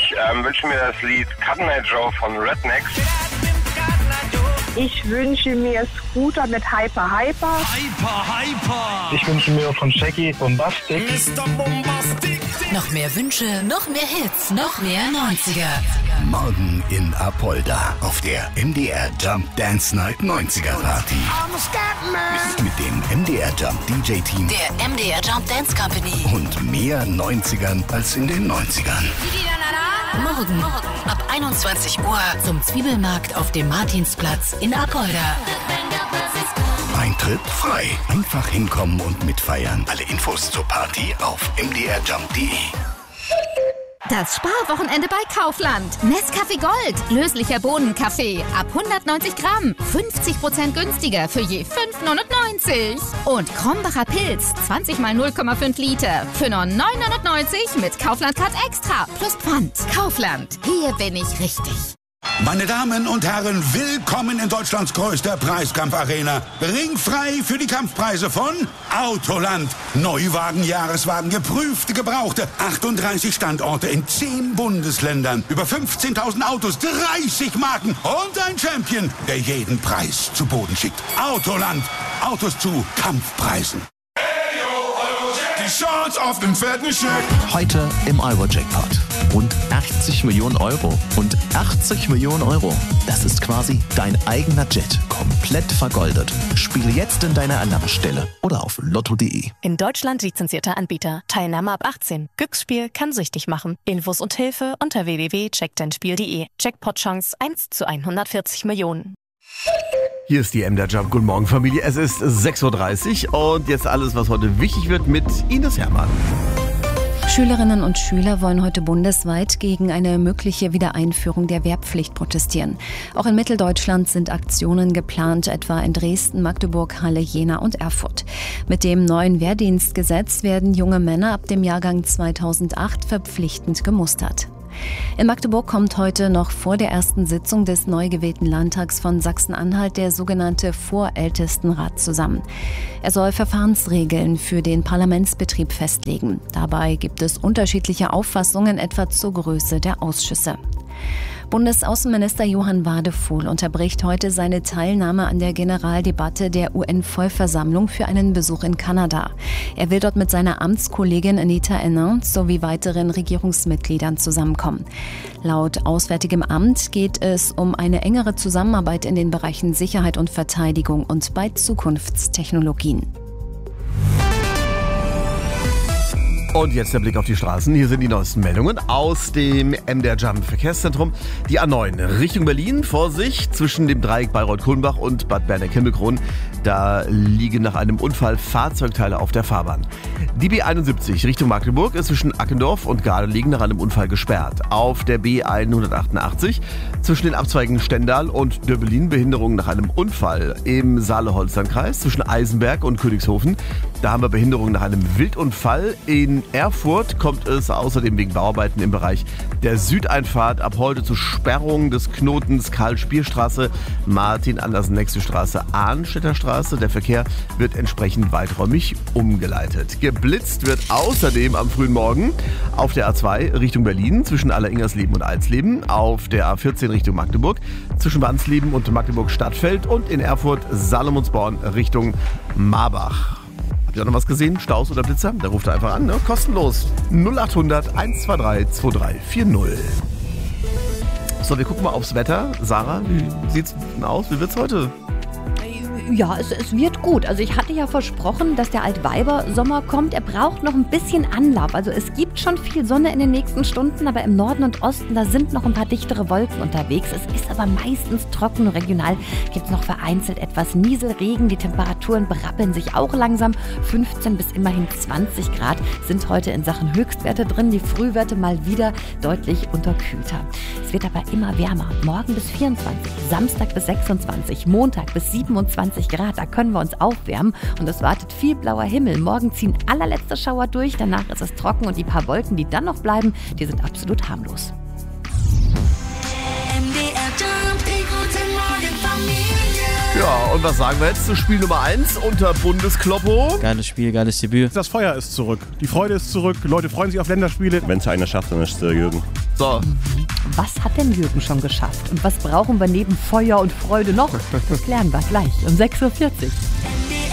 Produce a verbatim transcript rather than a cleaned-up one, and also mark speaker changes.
Speaker 1: ähm, wünsche mir das Lied Cotton Eye Joe von Rednecks.
Speaker 2: Ich wünsche mir Scooter mit Hyper Hyper.
Speaker 3: Hyper Hyper.
Speaker 4: Ich wünsche mir von Shaggy Bombastic.
Speaker 3: Mister Bombastic.
Speaker 5: Noch mehr Wünsche, noch mehr Hits, noch mehr neunziger.
Speaker 6: Morgen in Apolda auf der M D R Jump Dance Night neunziger Party. Mit dem M D R Jump D J-Team.
Speaker 5: Der M D R Jump Dance Company.
Speaker 6: Und mehr neunzigern als in den neunzigern.
Speaker 5: Morgen ab einundzwanzig Uhr zum Zwiebelmarkt auf dem Martinsplatz in Apolda.
Speaker 6: Eintritt frei. Einfach hinkommen und mitfeiern. Alle Infos zur Party auf m d r jump punkt d e.
Speaker 7: Das Sparwochenende bei Kaufland. Nescafé Gold. Löslicher Bohnenkaffee. Ab hundertneunzig Gramm. fünfzig Prozent günstiger für je fünf neunundneunzig. Und Krombacher Pilz. zwanzig mal null Komma fünf Liter. Für nur neun neunundneunzig mit Kaufland Card Extra. Plus Pfand. Kaufland. Hier bin ich richtig.
Speaker 8: Meine Damen und Herren, willkommen in Deutschlands größter Preiskampfarena. Ringfrei für die Kampfpreise von Autoland. Neuwagen, Jahreswagen, geprüfte, gebrauchte. achtunddreißig Standorte in zehn Bundesländern. Über fünfzehntausend Autos, dreißig Marken und ein Champion, der jeden Preis zu Boden schickt. Autoland. Autos zu Kampfpreisen. Die Chance auf den fetten Scheck.
Speaker 9: Heute im Euro-Jackpot. Rund achtzig Millionen Euro. Und achtzig Millionen Euro, das ist quasi dein eigener Jet. Komplett vergoldet. Spiele jetzt in deiner Alarmstelle oder auf lotto punkt de.
Speaker 10: In Deutschland lizenzierter Anbieter. Teilnahme ab achtzehn. Glücksspiel kann süchtig machen. Infos und Hilfe unter w w w punkt check dein spiel punkt de. Jackpot-Chance eins zu hundertvierzig Millionen.
Speaker 11: Hier ist die M D R Jump. Guten Morgen, Familie. Es ist sechs Uhr dreißig und jetzt alles, was heute wichtig wird, mit Ines Hermann.
Speaker 12: Schülerinnen und Schüler wollen heute bundesweit gegen eine mögliche Wiedereinführung der Wehrpflicht protestieren. Auch in Mitteldeutschland sind Aktionen geplant, etwa in Dresden, Magdeburg, Halle, Jena und Erfurt. Mit dem neuen Wehrdienstgesetz werden junge Männer ab dem Jahrgang zweitausendacht verpflichtend gemustert. In Magdeburg kommt heute noch vor der ersten Sitzung des neu gewählten Landtags von Sachsen-Anhalt der sogenannte Vorältestenrat zusammen. Er soll Verfahrensregeln für den Parlamentsbetrieb festlegen. Dabei gibt es unterschiedliche Auffassungen etwa zur Größe der Ausschüsse. Bundesaußenminister Johann Wadefuhl unterbricht heute seine Teilnahme an der Generaldebatte der U N-Vollversammlung für einen Besuch in Kanada. Er will dort mit seiner Amtskollegin Anita Henin sowie weiteren Regierungsmitgliedern zusammenkommen. Laut Auswärtigem Amt geht es um eine engere Zusammenarbeit in den Bereichen Sicherheit und Verteidigung und bei Zukunftstechnologien.
Speaker 11: Und jetzt der Blick auf die Straßen. Hier sind die neuesten Meldungen aus dem M D R Jump Verkehrszentrum. Die A neun Richtung Berlin, Vorsicht, zwischen dem Dreieck Bayreuth-Kulmbach und Bad Berneck-Himmelkron. Da liegen nach einem Unfall Fahrzeugteile auf der Fahrbahn. Die B einundsiebzig Richtung Magdeburg ist zwischen Ackendorf und Gardelegen nach einem Unfall gesperrt. Auf der B hundertachtundachtzig zwischen den Abzweigen Stendal und Döbelin Behinderung nach einem Unfall. Im Saale-Holstein-Kreis zwischen Eisenberg und Königshofen. Da haben wir Behinderung nach einem Wildunfall. In Erfurt kommt es außerdem wegen Bauarbeiten im Bereich der Südeinfahrt ab heute zu Sperrung des Knotens Karl-Spier-Straße, Martin-Andersen-Nächste-Straße, Arnstädter-Straße. Der Verkehr wird entsprechend weiträumig umgeleitet. Geblitzt wird außerdem am frühen Morgen auf der A zwei Richtung Berlin zwischen Alleringersleben und Alsleben, auf der A vierzehn Richtung Magdeburg zwischen Wansleben und Magdeburg-Stadtfeld und in Erfurt Salomonsborn Richtung Marbach. Habt ihr noch was gesehen? Staus oder Blitzer? Da ruft er einfach an, ne? Kostenlos. null achthundert eins zwei drei zwei drei vier null. So, wir gucken mal aufs Wetter. Sarah, wie sieht's aus? Wie wird's heute?
Speaker 13: Ja, es, es wird gut. Also ich hatte ja versprochen, dass der Altweiber-Sommer kommt. Er braucht noch ein bisschen Anlauf. Also es gibt schon viel Sonne in den nächsten Stunden, aber im Norden und Osten, da sind noch ein paar dichtere Wolken unterwegs. Es ist aber meistens trocken. Regional gibt es noch vereinzelt etwas Nieselregen. Die Temperaturen berappeln sich auch langsam. fünfzehn bis immerhin zwanzig Grad sind heute in Sachen Höchstwerte drin. Die Frühwerte mal wieder deutlich unterkühlter. Es wird aber immer wärmer. Morgen bis vierundzwanzig, Samstag bis sechsundzwanzig, Montag bis siebenundzwanzig Grad, da können wir uns aufwärmen und es wartet viel blauer Himmel. Morgen ziehen allerletzte Schauer durch, danach ist es trocken und die paar Wolken, die dann noch bleiben, die sind absolut harmlos.
Speaker 5: M D R Jump, die gute Morgen Familie.
Speaker 11: Ja, und was sagen wir jetzt zu Spiel Nummer eins unter Bundeskloppo?
Speaker 14: Geiles Spiel, geiles Debüt.
Speaker 15: Das Feuer ist zurück. Die Freude ist zurück. Leute freuen sich auf Länderspiele.
Speaker 16: Wenn es einer schafft, dann ist es der Jürgen.
Speaker 11: So.
Speaker 13: Was hat denn Jürgen schon geschafft? Und was brauchen wir neben Feuer und Freude noch? Das klären wir gleich um sechs Uhr vierzig.